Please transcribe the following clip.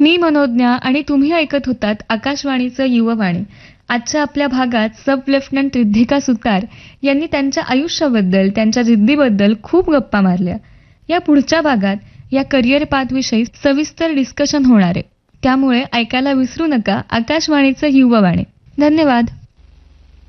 मी मनोज्ञा आणि तुम्ही ऐकत होतात आकाशवाणीचं युववाणी. आजच्या आपल्या भागात सब लेफ्टनंट रिद्धिका सुतार यांनी त्यांच्या आयुष्याबद्दल, त्यांच्या जिद्दीबद्दल खूप गप्पा मारल्या. या पुढच्या भागात या करिअर पाथविषयी सविस्तर डिस्कशन होणार आहे. त्यामुळे ऐकायला विसरू नका आकाशवाणीचं युववाणी. धन्यवाद.